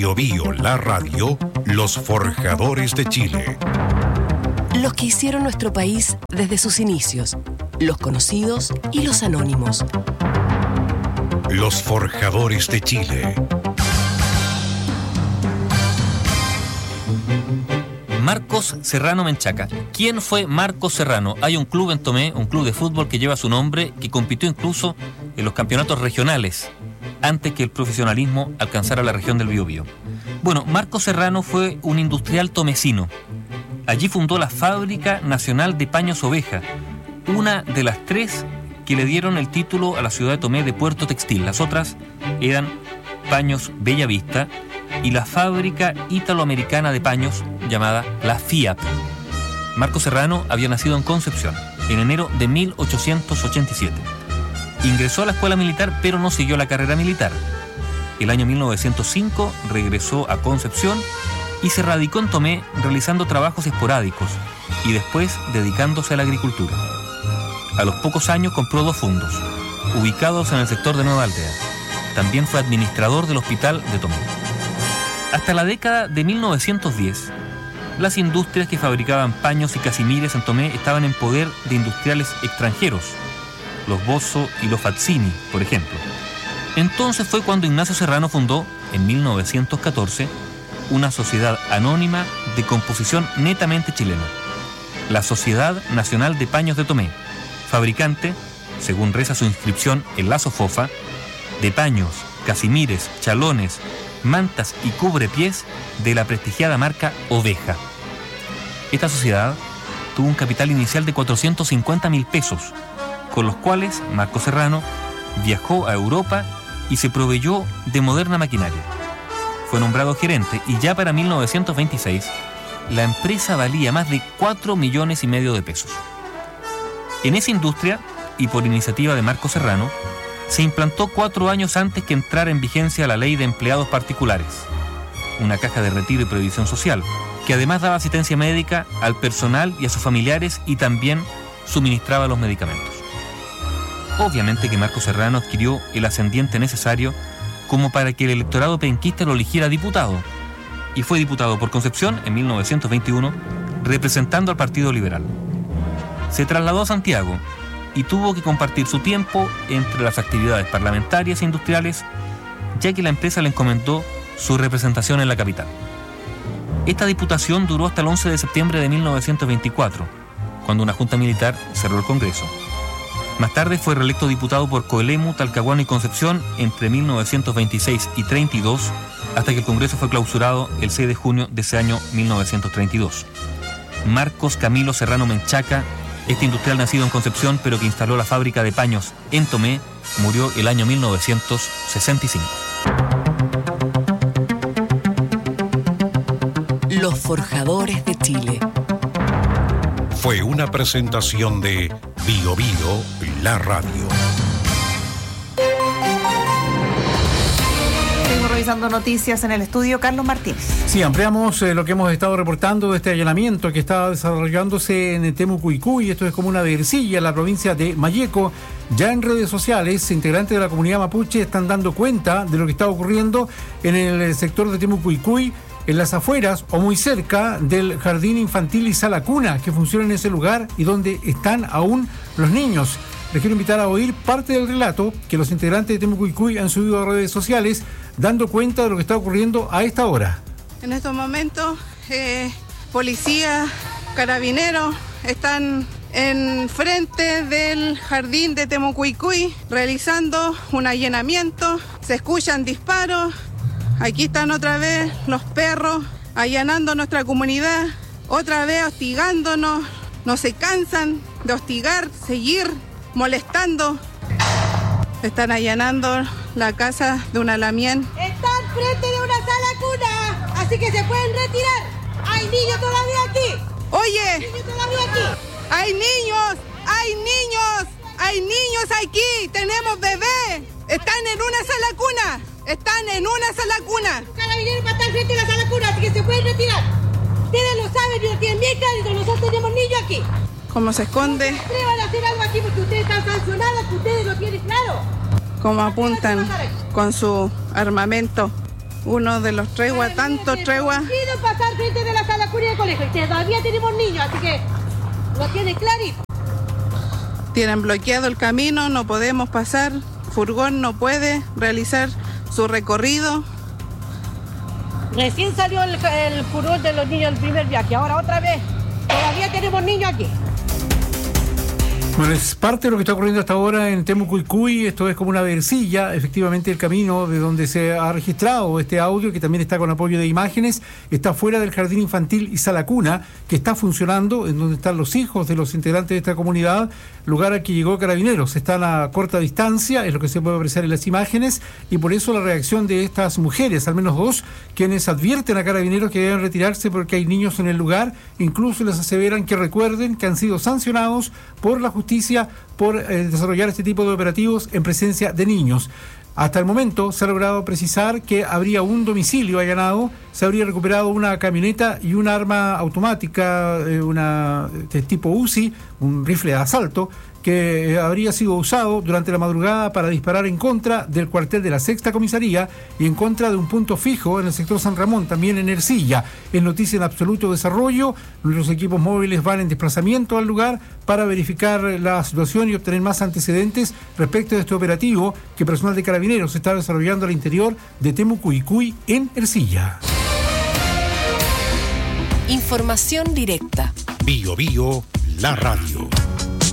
Biobío, la radio, los forjadores de Chile. Los que hicieron nuestro país desde sus inicios, los conocidos y los anónimos. Los forjadores de Chile. Marcos Serrano Menchaca. ¿Quién fue Marcos Serrano? Hay un club en Tomé, un club de fútbol que lleva su nombre, que compitió incluso en los campeonatos regionales antes que el profesionalismo alcanzara la región del Biobío. Bueno, Marcos Serrano fue un industrial tomecino. Allí fundó la Fábrica Nacional de Paños Oveja, una de las 3 que le dieron el título a la ciudad de Tomé de puerto textil. Las otras eran Paños Bellavista y la Fábrica Italoamericana de Paños, llamada la FIAP. Marcos Serrano había nacido en Concepción en enero de 1887. Ingresó a la escuela militar, pero no siguió la carrera militar. El año 1905 regresó a Concepción y se radicó en Tomé realizando trabajos esporádicos y después dedicándose a la agricultura. A los pocos años compró 2 fundos, ubicados en el sector de Nueva Aldea. También fue administrador del hospital de Tomé. Hasta la década de 1910, las industrias que fabricaban paños y casimires en Tomé estaban en poder de industriales extranjeros, los Bosso y los Fazzini, por ejemplo. Entonces fue cuando Ignacio Serrano fundó, en 1914, una sociedad anónima de composición netamente chilena, la Sociedad Nacional de Paños de Tomé, fabricante, según reza su inscripción en la SOFOFA, de paños, casimires, chalones, mantas y cubrepiés de la prestigiada marca Oveja. Esta sociedad tuvo un capital inicial de 450.000 pesos, con los cuales Marcos Serrano viajó a Europa y se proveyó de moderna maquinaria. Fue nombrado gerente y ya para 1926 la empresa valía más de 4,5 millones de pesos. En esa industria, y por iniciativa de Marcos Serrano, se implantó 4 años antes que entrara en vigencia la Ley de Empleados Particulares, una caja de retiro y previsión social, que además daba asistencia médica al personal y a sus familiares y también suministraba los medicamentos. Obviamente que Marcos Serrano adquirió el ascendiente necesario como para que el electorado penquista lo eligiera diputado, y fue diputado por Concepción en 1921, representando al Partido Liberal. Se trasladó a Santiago y tuvo que compartir su tiempo entre las actividades parlamentarias e industriales, ya que la empresa le encomendó su representación en la capital. Esta diputación duró hasta el 11 de septiembre de 1924, cuando una junta militar cerró el Congreso. Más tarde fue reelecto diputado por Coelemu, Talcahuano y Concepción entre 1926 y 32, hasta que el Congreso fue clausurado el 6 de junio de ese año 1932. Marcos Camilo Serrano Menchaca, este industrial nacido en Concepción pero que instaló la fábrica de paños en Tomé, murió el año 1965. Los forjadores de Chile. Fue una presentación de Biobío, la radio. Seguimos revisando noticias en el estudio. Carlos Martínez. Sí, ampliamos lo que hemos estado reportando de este allanamiento que está desarrollándose en Temucuicui. Esto es comuna de Ercilla, en la provincia de Malleco. Ya en redes sociales, integrantes de la comunidad mapuche están dando cuenta de lo que está ocurriendo en el sector de Temucuicui, en las afueras o muy cerca del jardín infantil y sala cuna que funciona en ese lugar y donde están aún los niños. Les quiero invitar a oír parte del relato que los integrantes de Temucuicui han subido a redes sociales, dando cuenta de lo que está ocurriendo a esta hora. En estos momentos, policía, carabineros están en frente del jardín de Temucuicui realizando un allanamiento. Se escuchan disparos. Aquí están otra vez los perros allanando nuestra comunidad, otra vez hostigándonos. No se cansan de hostigar, seguir molestando. Están allanando la casa de una lamien. Están frente de una sala cuna, así que se pueden retirar. Hay niños todavía aquí. Oye, hay niños aquí, tenemos bebés. Están en una sala cuna. Carabineros para estar frente a la sala cuna, así que se pueden retirar. Ustedes lo saben y no tienen bien claro, nosotros tenemos niños aquí. ¿Cómo se esconde? No se atrevan a hacer algo aquí porque ustedes están sancionados, que ustedes lo tienen claro. Cómo apuntan con su armamento. uno de los treguas, tantos treguas. No pasar frente de la sala cuna del colegio. Todavía tenemos niños, así que lo tiene clarito. Tienen bloqueado el camino, no podemos pasar. Furgón no puede realizar su recorrido. Recién salió el furgón de los niños del primer viaje, ahora otra vez. Todavía tenemos niños aquí. Bueno, es parte de lo que está ocurriendo hasta ahora en Temucuicui. Esto es como una versilla, efectivamente, el camino de donde se ha registrado este audio, que también está con apoyo de imágenes, está fuera del jardín infantil y sala cuna, que está funcionando, en donde están los hijos de los integrantes de esta comunidad, lugar al que llegó Carabineros. Están a corta distancia, es lo que se puede apreciar en las imágenes, y por eso la reacción de estas mujeres, al menos dos, quienes advierten a Carabineros que deben retirarse porque hay niños en el lugar, incluso les aseveran que recuerden que han sido sancionados por la justicia por desarrollar este tipo de operativos en presencia de niños. Hasta el momento se ha logrado precisar que habría un domicilio allanado, se habría recuperado una camioneta y un arma automática, una de tipo UCI, un rifle de asalto, que habría sido usado durante la madrugada para disparar en contra del cuartel de la Sexta Comisaría y en contra de un punto fijo en el sector San Ramón, también en Ercilla. Es noticia en absoluto desarrollo. Los equipos móviles van en desplazamiento al lugar para verificar la situación y obtener más antecedentes respecto de este operativo que personal de Carabineros está desarrollando al interior de Temucuicui en Ercilla. Información directa. Bio Bio, la radio.